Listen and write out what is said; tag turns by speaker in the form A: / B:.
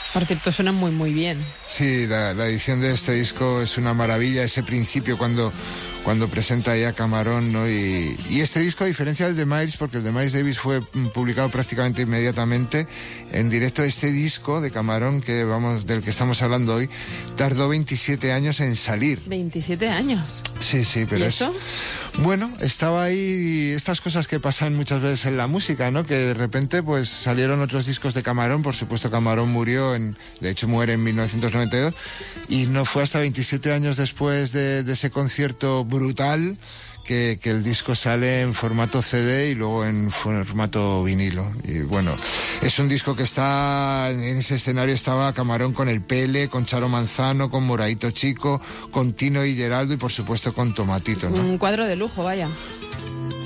A: Por cierto, suena muy, muy bien.
B: Sí, la edición de este disco es una maravilla, ese principio cuando presenta ahí a Camarón, ¿no? Y este disco, a diferencia del de Miles, porque el de Miles Davis fue publicado prácticamente inmediatamente en directo, este disco de Camarón, del que estamos hablando hoy, tardó 27 años en salir.
A: 27 años.
B: Sí, pero
A: ¿Y eso?
B: Bueno, estaba ahí estas cosas que pasan muchas veces en la música, ¿no? Que de repente pues salieron otros discos de Camarón. Por supuesto, Camarón murió, de hecho muere en 1992, y no fue hasta 27 años después de ese concierto brutal que el disco sale en formato CD y luego en formato vinilo. Y bueno, es un disco que está en ese escenario. Estaba Camarón con el Pele, con Charo Manzano, con Moraito Chico, con Tino y Geraldo y por supuesto con Tomatito, ¿no?
A: Un cuadro de lujo, vaya.